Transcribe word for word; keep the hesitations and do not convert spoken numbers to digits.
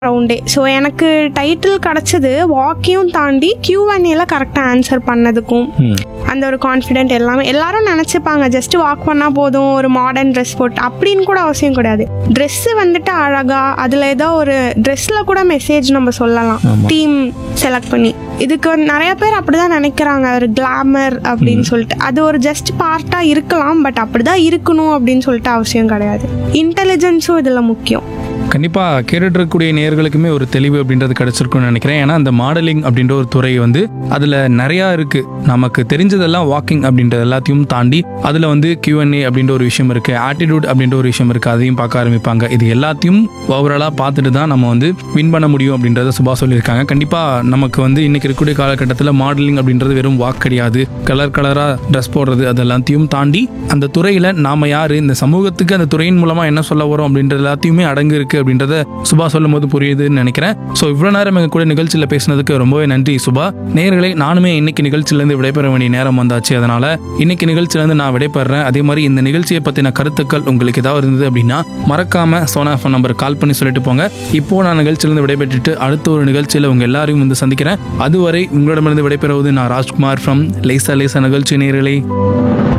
ரவுண்டே. So எனக்கு title கிடச்சது வாக்கையும் தாண்டி கியூ அண்ட் ஏல கரெக்டாக ஆன்சர் பண்ணதுக்கும் அந்த ஒரு கான்ஃபிடென்ட் எல்லாமே. எல்லாரும் நினச்சிப்பாங்க ஜஸ்ட் வாக் பண்ணால் போதும், ஒரு மாடர்ன் ட்ரெஸ் போட்டு அப்படின்னு கூட அவசியம் கிடையாது. ட்ரெஸ்ஸு வந்துட்டு அழகா அதில் ஏதோ ஒரு ட்ரெஸ்ஸில் கூட மெசேஜ் நம்ம சொல்லலாம் டீம் செலக்ட் பண்ணி. இதுக்கு நிறைய பேர் அப்படிதான் நினைக்கிறாங்க, ஒரு கிளாமர் அப்படின்னு சொல்லிட்டு. அது ஒரு ஜஸ்ட் பார்ட்டாக இருக்கலாம், பட் அப்படிதான் இருக்கணும் அப்படின்னு சொல்லிட்டு அவசியம் கிடையாது. இன்டெலிஜென்ஸும் இதில் முக்கியம். கண்டிப்பாக கேட்டுட்டு இருக்கக்கூடிய நேயர்களுக்குமே ஒரு தெளிவு அப்படின்றது கிடைச்சிருக்குன்னு நினைக்கிறேன். ஏன்னா அந்த மாடலிங் அப்படின்ற ஒரு துறை வந்து அதில் நிறையா இருக்குது. நமக்கு தெரிஞ்சதெல்லாம் வாக்கிங் அப்படின்றது எல்லாத்தையும் தாண்டி அதில் வந்து கியூஎன்ஏ அப்படின்ற ஒரு விஷயம் இருக்குது, ஆட்டிடியூட் அப்படின்ற ஒரு விஷயம் இருக்குது, அதையும் பார்க்க ஆரம்பிப்பாங்க. இது எல்லாத்தையும் ஓவராலாக பார்த்துட்டு தான் நம்ம வந்து வின் பண்ண முடியும் அப்படின்றத சுபா சொல்லியிருக்காங்க. கண்டிப்பாக நமக்கு வந்து இன்னைக்கு இருக்கக்கூடிய காலகட்டத்தில் மாடலிங் அப்படின்றது வெறும் வாக் கிடையாது. கலர் கலராக ட்ரெஸ் போடுறது அது எல்லாத்தையும் தாண்டி அந்த துறையில் நாம் யார், இந்த சமூகத்துக்கு அந்த துறையின் மூலமாக என்ன சொல்ல வரோம் அப்படின்றது எல்லாத்தையுமே அடங்கு இருக்குது அப்படின்றத சுபா சொல்லும் போது புரியுதுன்னு நினைக்கிறேன். ஸோ இவ்வளோ நேரம் எங்க கூட நிகழ்ச்சியில் பேசினதுக்கு ரொம்பவே நன்றி சுபா. நேயர்களே, நானுமே இன்னைக்கு நிகழ்ச்சியிலேருந்து விடைபெற வேண்டிய நேரம் வந்தாச்சு. அதனால இன்னைக்கு நிகழ்ச்சியிலேருந்து நான் விடைபெறேன். அதே மாதிரி இந்த நிகழ்ச்சியை பற்றின கருத்துக்கள் உங்களுக்கு ஏதாவது இருந்தது அப்படின்னா மறக்காம சோனா ஃபோன் நம்பர் கால் பண்ணி சொல்லிட்டு போங்க. இப்போ நான் நிகழ்ச்சியிலேருந்து விடைபெற்றுட்டு அடுத்த ஒரு நிகழ்ச்சியில் உங்க எல்லாரையும் வந்து சந்திக்கிறேன். அதுவரை உங்களிடமிருந்து விடைபெறுவது நான் ராஜ்குமார் ஃப்ரம் லேசா லேசா நிகழ்ச்சி. நேயர்களே.